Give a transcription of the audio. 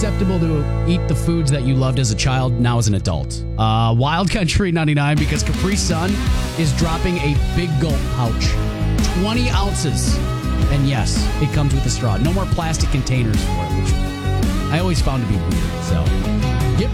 acceptable to eat the foods that you loved as a child now as an adult? Wild Country 99, because Capri Sun is dropping a big gulp pouch. 20 ounces. And yes, it comes with a straw. No more plastic containers for it, which I always found to be weird. So